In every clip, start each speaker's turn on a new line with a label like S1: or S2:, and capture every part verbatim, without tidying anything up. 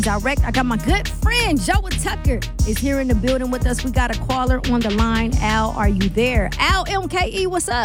S1: Direct. I got my good friend Joe Tucker is here in the building with us. We got a caller on the line. Al, are you there? Al M K E, what's up?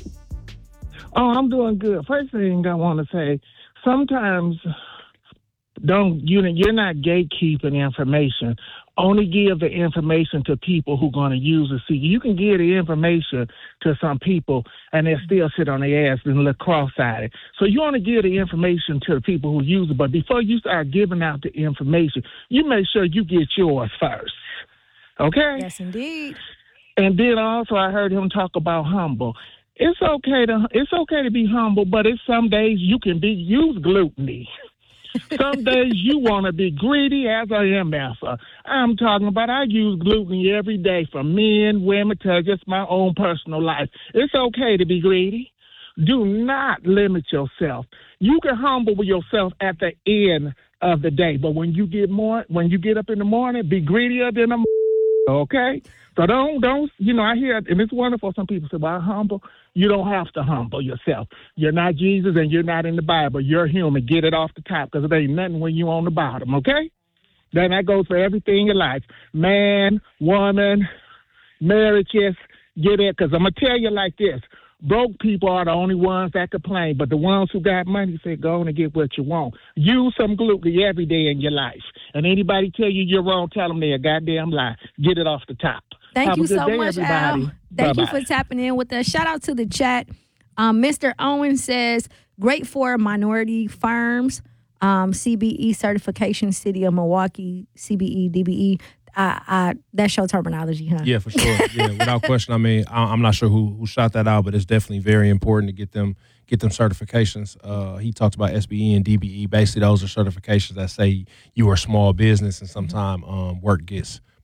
S2: Oh, I'm doing good. First thing I want to say, sometimes don't you know you're not gatekeeping information. Only give the information to people who are going to use it. See, you can give the information to some people and they still sit on their ass and look cross-eyed. So you only give the information to the people who use it. But before you start giving out the information, you make sure you get yours first. Okay?
S1: Yes, indeed.
S2: And then also I heard him talk about humble. It's okay to it's okay to be humble, but it's some days you can be use gluttony. Some days you want to be greedy as a M F. I'm talking about I use gluttony every day for men, women, to just my own personal life. It's okay to be greedy. Do not limit yourself. You can humble yourself at the end of the day, but when you get more, when you get up in the morning, be greedier than a okay? So don't, don't, you know, I hear, and it's wonderful. Some people say, well, I'm humble. You don't have to humble yourself. You're not Jesus and you're not in the Bible. You're human. Get it off the top because it ain't nothing when you're on the bottom, okay? Then that goes for everything in life. Man, woman, marriages, get it. Because I'm going to tell you like this. Broke people are the only ones that complain, but the ones who got money say, go on and get what you want. Use some gluttony every day in your life. And anybody tell you you're wrong, tell them they're a goddamn lie. Get it off the top.
S1: Thank
S2: Have
S1: you
S2: a good
S1: so
S2: day,
S1: much,
S2: everybody.
S1: Al. Thank
S2: Bye-bye.
S1: you for tapping in with us. Shout out to the chat. Um, Mister Owen says, great for minority firms, um, C B E certification, City of Milwaukee, C B E, D B E. I, I, that's your terminology, huh?
S3: Yeah, for sure. Yeah, without question. I mean, I, I'm not sure who, who shot that out, but it's definitely very important to get them get them certifications. Uh, he talked about S B E and D B E. Basically, those are certifications that say you are a small business, and sometimes um, work gets